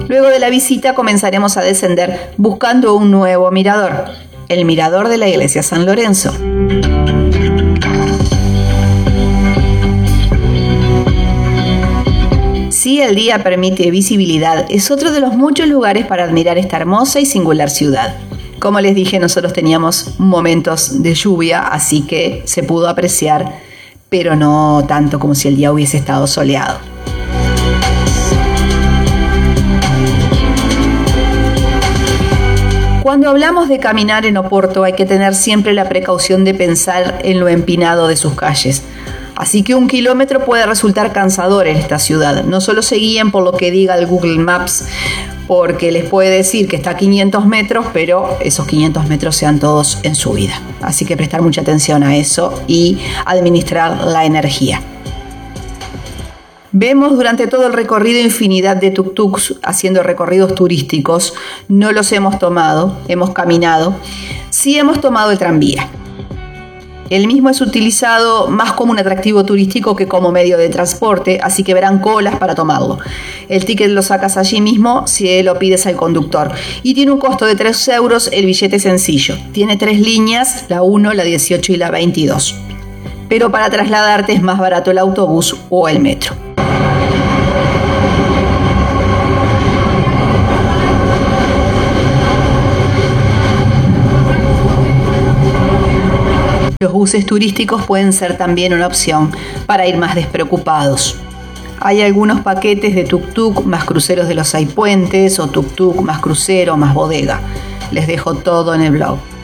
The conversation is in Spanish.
Luego de la visita comenzaremos a descender buscando un nuevo mirador, el mirador de la iglesia San Lorenzo. Si el día permite visibilidad, es otro de los muchos lugares para admirar esta hermosa y singular ciudad. Como les dije, nosotros teníamos momentos de lluvia, así que se pudo apreciar, pero no tanto como si el día hubiese estado soleado. Cuando hablamos de caminar en Oporto hay que tener siempre la precaución de pensar en lo empinado de sus calles. Así que 1 kilómetro puede resultar cansador en esta ciudad. No solo se guíen por lo que diga el Google Maps, porque les puede decir que está a 500 metros, pero esos 500 metros sean todos en subida. Así que prestar mucha atención a eso y administrar la energía. Vemos durante todo el recorrido infinidad de tuk-tuks haciendo recorridos turísticos. No los hemos tomado, hemos caminado. Sí hemos tomado el tranvía. El mismo es utilizado más como un atractivo turístico que como medio de transporte, así que verán colas para tomarlo. El ticket lo sacas allí mismo si lo pides al conductor. Y tiene un costo de 3 euros el billete sencillo. Tiene 3 líneas, la 1, la 18 y la 22. Pero para trasladarte es más barato el autobús o el metro. Los buses turísticos pueden ser también una opción para ir más despreocupados. Hay algunos paquetes de tuk-tuk más cruceros de los 6 puentes o tuk-tuk más crucero más bodega. Les dejo todo en el blog.